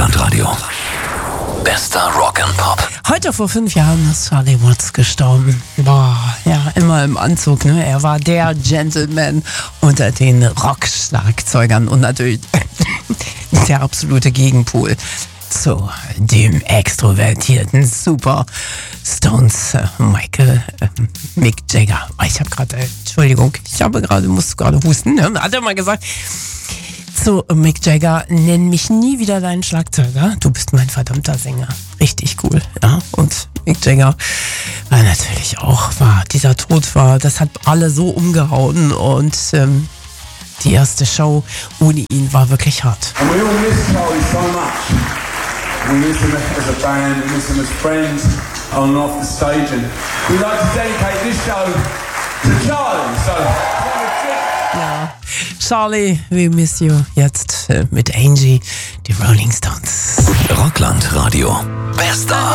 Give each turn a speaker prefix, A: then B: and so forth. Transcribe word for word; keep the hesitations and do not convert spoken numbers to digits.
A: Rockland Radio. Bester Rock and Pop.
B: Heute vor fünf Jahren ist Charlie Watts gestorben. Boah, ja, immer im Anzug, ne? Er war der Gentleman unter den Rock-Schlagzeugern und natürlich der absolute Gegenpol zu dem extrovertierten Super Stones äh, Michael äh, Mick Jagger. Ich habe gerade, äh, Entschuldigung, ich habe gerade, musste gerade husten, ne? Hat er mal gesagt. Zu Mick Jagger, nenn mich nie wieder deinen Schlagzeuger. Du bist mein verdammter Sänger. Richtig cool, ja. Und Mick Jagger war natürlich auch, war, dieser Tod war, das hat alle so umgehauen und ähm, die erste Show ohne ihn war wirklich hart.
C: And we all miss Charlie so much. We miss him as a band, we miss him as friends on and off the stage, and we'd like to dedicate this show to Charlie. So,
B: ja, Charlie, we miss you. Jetzt äh, mit Angie, die Rolling Stones.
A: Rockland Radio. Bester